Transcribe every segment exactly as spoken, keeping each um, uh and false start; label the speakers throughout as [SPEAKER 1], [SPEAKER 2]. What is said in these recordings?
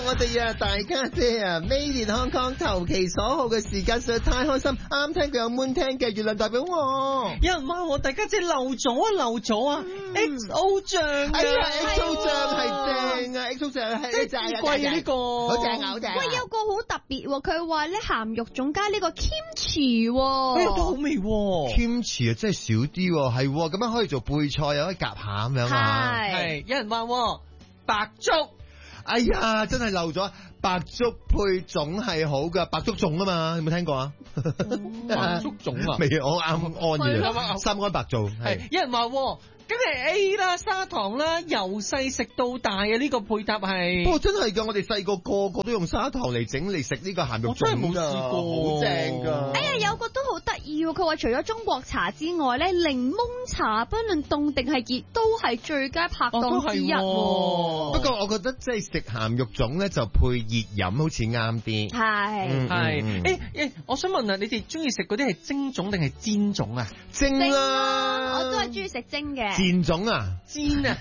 [SPEAKER 1] 我哋啊大家姐啊 Made in Hong Kong 投其所好嘅時間實在太開心，啱聽佢有 moon 聽嘅月亮代表我。
[SPEAKER 2] 有人話我大家姐漏咗啊漏咗啊 X O 醬啊，
[SPEAKER 1] 哎呀 X O 醬係正啊 X O 醬係
[SPEAKER 2] 真係貴啊呢個，
[SPEAKER 1] 好正好正。
[SPEAKER 3] 喂，有個好特別喎，佢話咧鹹肉粽加呢個 kimchi 喎，
[SPEAKER 2] 哎呀都好味喎
[SPEAKER 1] kimchi 啊真係少啲喎，係咁樣可以做配菜又可以夾下咁樣啊。
[SPEAKER 2] 係有人話白粥。
[SPEAKER 1] 哎呀，真係漏咗白粥配粽係好噶，白粥粽啊嘛，有冇聽過啊？
[SPEAKER 2] 白粥粽啊？
[SPEAKER 1] 未，我啱安嘅，三安白做係。
[SPEAKER 2] 有人話梗係 A 啦，砂糖啦，由細食到大嘅呢個配搭係。
[SPEAKER 1] 不過真係噶，我哋細個個個都用砂糖嚟整嚟食呢個鹹肉粽㗎，
[SPEAKER 2] 我真係冇試過，
[SPEAKER 1] 好正噶。
[SPEAKER 3] 哎呀，有個都好得意喎，佢話除咗中國茶之外咧，檸檬茶不論凍定係熱都係最佳拍檔之一。
[SPEAKER 2] 哦、
[SPEAKER 1] 不過我覺得即係食鹹肉粽咧就配熱飲好似啱啲。
[SPEAKER 3] 係
[SPEAKER 2] 係，誒誒，我想問啊，你哋中意食嗰啲係蒸粽定係煎粽啊？
[SPEAKER 1] 蒸啦，
[SPEAKER 3] 我都係中意食蒸嘅。
[SPEAKER 1] 煎粽啊，
[SPEAKER 2] 煎啊，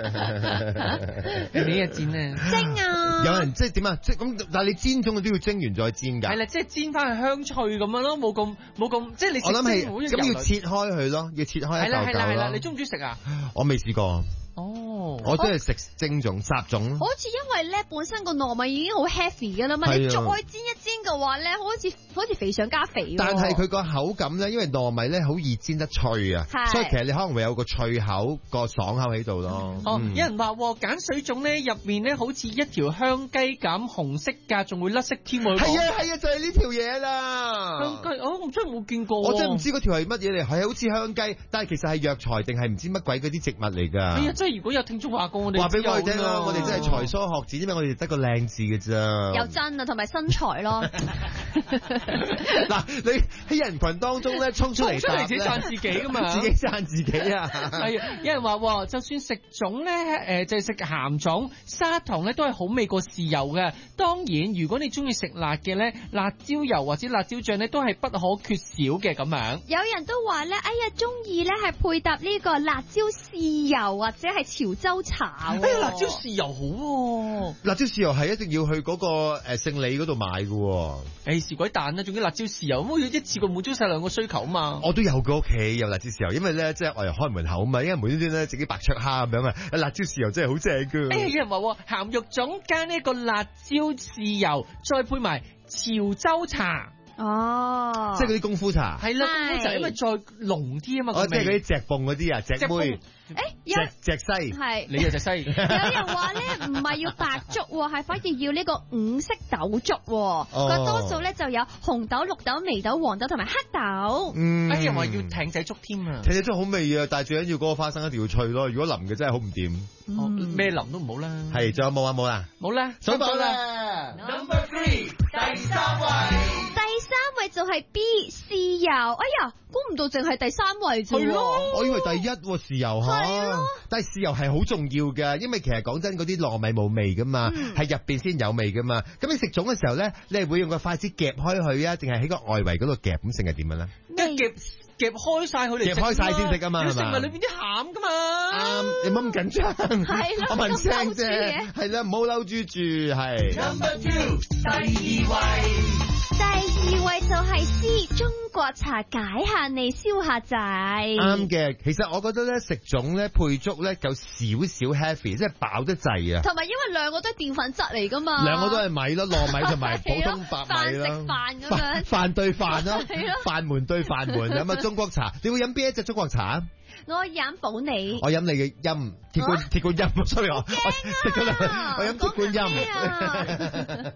[SPEAKER 2] 你係煎啊，
[SPEAKER 3] 蒸啊，
[SPEAKER 1] 有人即係點啊？即係咁，但係你煎粽都要蒸完再煎㗎。
[SPEAKER 2] 係啦，即係煎翻去香脆咁樣咯，冇咁冇咁，即係你。
[SPEAKER 1] 我諗係咁要切開佢咯，要切開一嚿嚿咯。係啦係啦係啦，
[SPEAKER 2] 你中唔中意食啊？
[SPEAKER 1] 我未試過。
[SPEAKER 2] 哦，
[SPEAKER 1] 我真係食蒸粽、雜粽。
[SPEAKER 3] 好似因為咧本身個糯米已經好 heavy 㗎啦嘛，你再煎一煎嘅話咧，好似好似肥上加肥。
[SPEAKER 1] 但係佢個口感咧，因為糯米咧好易煎得脆啊，所以其實你可能會有個脆口、個爽口喺度咯。
[SPEAKER 2] 哦，有人話鹼水粽咧入面咧好似一條香雞咁紅色㗎，仲會甩色添喎。
[SPEAKER 1] 係啊係啊，就係呢條嘢啦。
[SPEAKER 2] 香雞，哦，我真係冇見過。
[SPEAKER 1] 我真係唔知嗰條係乜嘢嚟，係好似香雞，但係其實係藥材定係唔知乜鬼嗰啲植物嚟㗎。
[SPEAKER 2] 係啊，即係如果有聽眾話過我哋，
[SPEAKER 1] 話俾我哋聽啦，我哋真係才疏學子，因為我哋得個靚字嘅咋。
[SPEAKER 3] 又真啊，同埋身材咯。
[SPEAKER 1] 嗱，你喺人群當中咧衝出嚟，
[SPEAKER 2] 出嚟自己讚自己㗎嘛，
[SPEAKER 1] 自己讚自己啊。
[SPEAKER 2] 係啊，有人話就算食粽咧，誒就係食鹹粽，砂糖咧都係好味過豉油嘅。當然，如果你中意食辣嘅咧，辣椒油或者辣椒醬咧都係不可缺少嘅咁樣。
[SPEAKER 3] 有人都話咧，哎呀，中意咧係配搭呢個辣椒豉油或者係潮州茶。
[SPEAKER 2] 哎呀，辣椒豉油好喎，
[SPEAKER 1] 辣椒豉油係一定要去嗰個誒聖理嗰度買嘅。
[SPEAKER 2] 誒，是鬼蛋啦，仲要辣椒豉油，咁要一次過滿足晒兩個需求啊嘛。
[SPEAKER 1] 我都有個屋企有辣椒豉油，因為咧即係我又開門口啊嘛，因為無端端咧自己白灼蝦咁樣啊，辣椒豉油真係好正噶。
[SPEAKER 2] 誒，有人話鹹肉粽加呢個辣椒豉油，再配埋潮州茶。
[SPEAKER 3] 哦，
[SPEAKER 1] 即係嗰啲功夫茶，
[SPEAKER 2] 係啦，功夫茶因為再濃啲啊嘛。
[SPEAKER 1] 哦，即係嗰啲隻泵嗰啲啊，隻妹，
[SPEAKER 3] 誒，
[SPEAKER 1] 隻隻西，
[SPEAKER 3] 係
[SPEAKER 2] 你又隻西。
[SPEAKER 3] 有人話咧唔係要白粥，係反而要呢個五色豆粥，個多數咧就有紅豆、綠豆、眉豆、黃豆同埋黑豆。
[SPEAKER 1] 嗯，
[SPEAKER 2] 有人話要艇仔粥添啊，
[SPEAKER 1] 艇仔粥好味啊，但係最緊要嗰個花生一定要脆咯，如果淋嘅真係好唔掂。
[SPEAKER 2] 咩淋都唔好啦。
[SPEAKER 1] 係，仲有冇啊？冇啦，
[SPEAKER 2] 冇啦，
[SPEAKER 1] 數到啦。
[SPEAKER 2] Number three，第三位。
[SPEAKER 3] 第三位就係 B 豉油，哎呀，估唔到淨係第三位啫。
[SPEAKER 1] 係咯，我以為第一豉油吓，但係豉油係好重要嘅，因為其實講真嗰啲糯米冇味噶嘛，係入邊先有味噶嘛。咁你食粽嘅時候咧，你係會用個筷子夾開佢啊，定係喺個外圍嗰度夾咁，定係點樣咧？
[SPEAKER 2] 夾夾開晒佢嚟，
[SPEAKER 1] 夾開晒先食噶嘛，係嘛？
[SPEAKER 2] 食埋裏邊啲餡噶嘛。
[SPEAKER 1] 啱，你唔好咁緊張。
[SPEAKER 3] 係咯，
[SPEAKER 1] 我問聲啫，係啦，唔好嬲豬住，係。
[SPEAKER 2] Number two，第二位。
[SPEAKER 3] 第二位就係 C 中國茶，解下脷消下滯。
[SPEAKER 1] 啱嘅，其實我覺得咧食粽咧配粥咧夠少少 heavy，即係飽得滯啊。
[SPEAKER 3] 同埋因為兩個都係澱粉質嚟噶嘛，
[SPEAKER 1] 兩個都係米咯，糯米同埋普通白米咯。
[SPEAKER 3] 飯食飯咁樣，
[SPEAKER 1] 飯對飯咯，飯門對飯門咁啊！中國茶，你會飲邊一隻中國茶？
[SPEAKER 3] 我飲保你，
[SPEAKER 1] 我飲你嘅音鐵觀鐵觀音，sorry 我我食咗啦，我飲鐵觀音。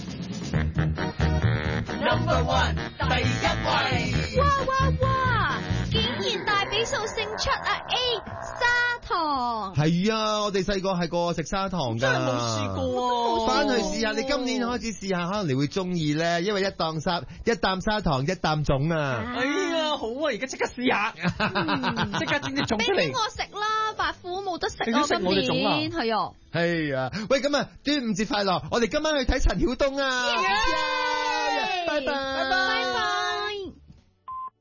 [SPEAKER 2] Number one，第一位。
[SPEAKER 3] 哇哇哇！竟然大比數勝出啊 ！A 砂糖。
[SPEAKER 1] 係啊，我哋細個係個食砂糖㗎。
[SPEAKER 2] 真係冇試過。
[SPEAKER 1] 翻去試下，你今年開始試下，可能你會中意咧，因為一啖砂一啖砂糖，一啖粽啊。
[SPEAKER 2] 哎呀，好啊，而家即刻試下，即刻整啲粽出嚟。
[SPEAKER 3] 俾我食啦，白虎冇得食啊！
[SPEAKER 2] 食我哋粽啊，
[SPEAKER 3] 係啊。
[SPEAKER 1] 係啊，喂，咁啊，端午節快樂！我哋今晚去睇陳曉東啊！
[SPEAKER 3] 拜拜，拜拜。